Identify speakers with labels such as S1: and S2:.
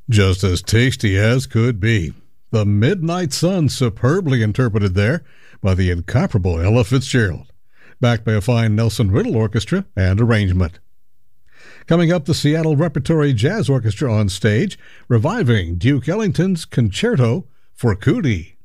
S1: Just as tasty as could be. The Midnight Sun, superbly interpreted there by the incomparable Ella Fitzgerald, backed by a fine Nelson Riddle orchestra and arrangement. Coming up, the Seattle Repertory Jazz Orchestra on stage, reviving Duke Ellington's Concerto for Cootie.